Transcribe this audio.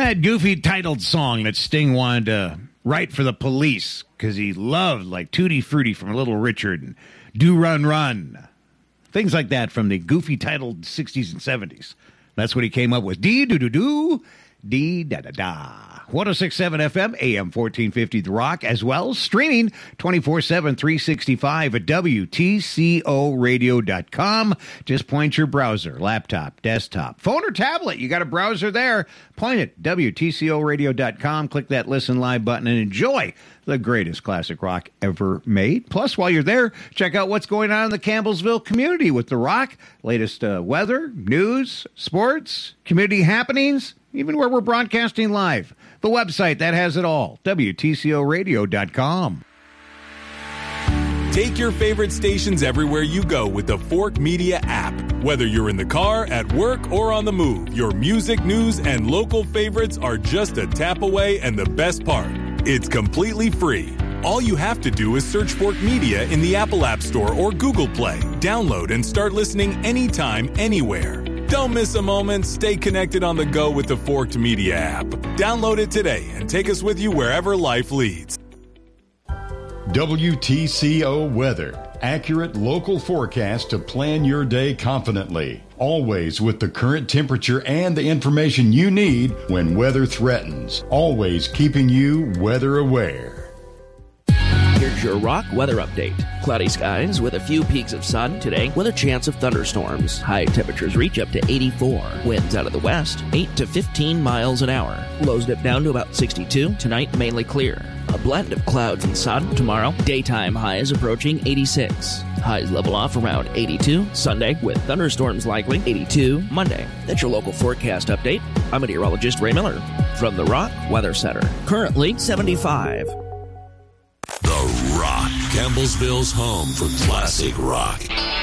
That goofy titled song that Sting wanted to write for the Police because he loved, like, Tutti Frutti from Little Richard and Do Run Run. Things like that from the goofy titled 60s and 70s. That's what he came up with. Dee-doo-doo-doo, dee-da-da-da. 106.7 FM, AM 1450 The Rock, as well. Streaming 24/7, 365 at WTCOradio.com. Just point your browser, laptop, desktop, phone or tablet. You got a browser there. Point it, WTCOradio.com. Click that Listen Live button and enjoy the greatest classic rock ever made. Plus, while you're there, check out what's going on in the Campbellsville community with The Rock. Latest weather, news, sports, community happenings, even where we're broadcasting live. The website that has it all, WTCOradio.com. Take your favorite stations everywhere you go with the Fork Media app. Whether you're in the car, at work, or on the move, your music, news, and local favorites are just a tap away, and the best part, it's completely free. All you have to do is search Fork Media in the Apple App Store or Google Play. Download and start listening anytime, anywhere. Don't miss a moment. Stay connected on the go with the Forked Media app. Download it today and take us with you wherever life leads. WTCO Weather. Accurate local forecast to plan your day confidently. Always with the current temperature and the information you need when weather threatens. Always keeping you weather aware. Here's your Rock weather update. Cloudy skies with a few peaks of sun today with a chance of thunderstorms. High temperatures reach up to 84. Winds out of the west, 8 to 15 miles an hour. Lows dip down to about 62. Tonight, mainly clear. A blend of clouds and sun tomorrow. Daytime highs approaching 86. Highs level off around 82. Sunday with thunderstorms likely. 82 Monday. That's your local forecast update. I'm meteorologist Ray Miller from the Rock Weather Center. Currently 75. The Rock, Campbellsville's home for classic rock.